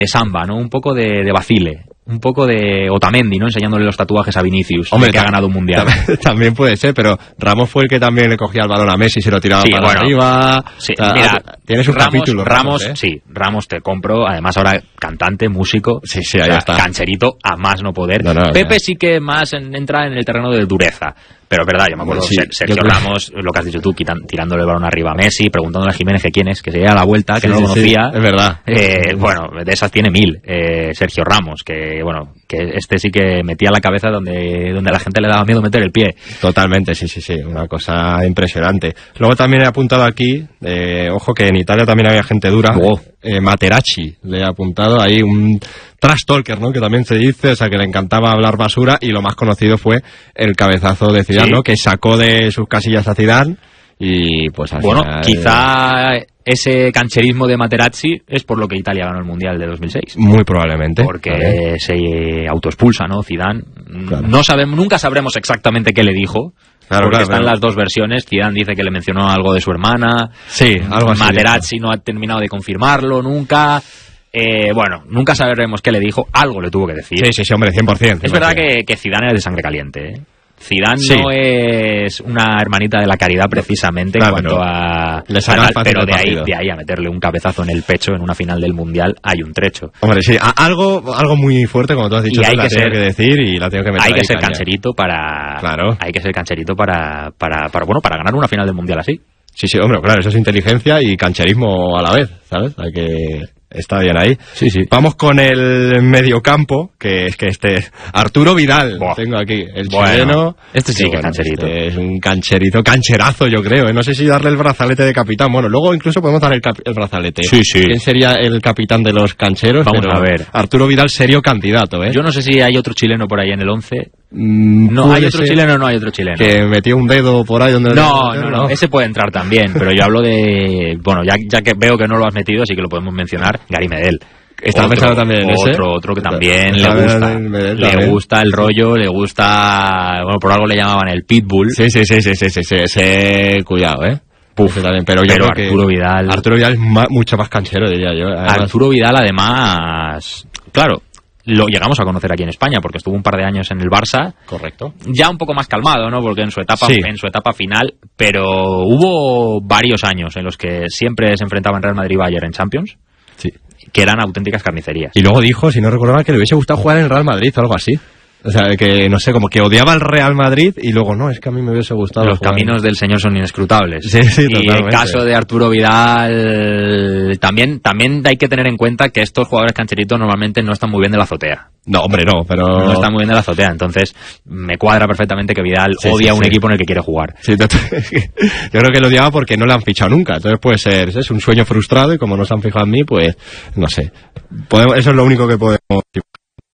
samba, ¿no? Un poco de vacile. Un poco de Otamendi, ¿no? Enseñándole los tatuajes a Vinicius, hombre, que ha ganado un mundial. También puede ser, pero Ramos fue el que también le cogía el balón a Messi y se lo tiraba arriba. Sí, o sea, mira, tienes un capítulo. Ramos, sí, Ramos te compro. Además ahora cantante, músico. Sí, ahí está. Cancherito a más no poder. No, Pepe sí que más entra en el terreno de dureza. Pero es verdad, yo me acuerdo, Sergio Ramos, lo que has dicho tú, tirándole el balón arriba a Messi, preguntándole a Jiménez que quién es, que se llega a la vuelta, que no lo conocía. Es verdad. Bueno, de esas tiene 1000. Sergio Ramos, que este sí que metía la cabeza donde a la gente le daba miedo meter el pie. Totalmente, sí, una cosa impresionante. Luego también he apuntado aquí, ojo que en Italia también había gente dura. Materazzi, le he apuntado ahí un trash talker, ¿no? Que también se dice, o sea, que le encantaba hablar basura, y lo más conocido fue el cabezazo de Zidane, ¿no? Que sacó de sus casillas a Zidane y pues al final, quizá ese cancherismo de Materazzi es por lo que Italia ganó el Mundial de 2006. Muy probablemente. Porque se autoexpulsa, ¿no? Zidane. Claro. Nunca sabremos exactamente qué le dijo. Porque están las dos versiones. Zidane dice que le mencionó algo de su hermana. Sí, algo así. Materazzi no ha terminado de confirmarlo nunca. Bueno, nunca sabremos qué le dijo. Algo le tuvo que decir. Sí, hombre, 100%. Es verdad que Zidane es de sangre caliente, ¿eh? Zidane no es una hermanita de la caridad precisamente en cuanto a... pero de ahí a meterle un cabezazo en el pecho en una final del Mundial hay un trecho. Hombre, sí, algo muy fuerte, como tú has dicho, la tengo que decir y la tengo que meter. Hay que ser cancherito para... Claro. Hay que ser cancherito para ganar una final del Mundial así. Sí, hombre, claro, eso es inteligencia y cancherismo a la vez, ¿sabes? Hay que... Está bien ahí. Sí. Vamos con el mediocampo, que es Arturo Vidal. Tengo aquí el chileno. Este sí que es cancherito. Es un cancherazo, yo creo. No sé si darle el brazalete de capitán. Bueno, luego incluso podemos dar el brazalete. Sí. ¿Quién sería el capitán de los cancheros? Vamos a ver. Arturo Vidal, serio candidato, ¿eh? Yo no sé si hay otro chileno por ahí en el 11. No hay otro chileno. Que metió un dedo por ahí donde... No. Ese puede entrar también, pero yo hablo de... Bueno, ya que veo que no lo has metido, así que lo podemos mencionar. Gary Medel. Está pensando también en ese. Otro que también le gusta el rollo, le gusta... Bueno, por algo le llamaban el Pitbull. Sí. Cuidado, ¿eh? También, pero Arturo Vidal es mucho más canchero, diría yo. Además, Arturo Vidal, además... Claro, lo llegamos a conocer aquí en España porque estuvo un par de años en el Barça. Correcto. Ya un poco más calmado, ¿no? Porque en su etapa final, pero hubo varios años en los que siempre se enfrentaban Real Madrid y Bayern en Champions. Sí. Que eran auténticas carnicerías. Y luego dijo, si no recuerdo mal, que le hubiese gustado jugar en el Real Madrid o algo así. O sea, que no sé, como que odiaba al Real Madrid y luego no, es que a mí me hubiese gustado. Los caminos del señor son inescrutables. Sí, totalmente. Y el caso de Arturo Vidal, también hay que tener en cuenta que estos jugadores cancheritos normalmente no están muy bien de la azotea. No, hombre, no, pero... No están muy bien de la azotea, entonces me cuadra perfectamente que Vidal odia un equipo en el que quiere jugar. Sí, yo creo que lo odiaba porque no le han fichado nunca, entonces puede ser, es un sueño frustrado y como no se han fijado en mí, pues, no sé. Eso es lo único que podemos...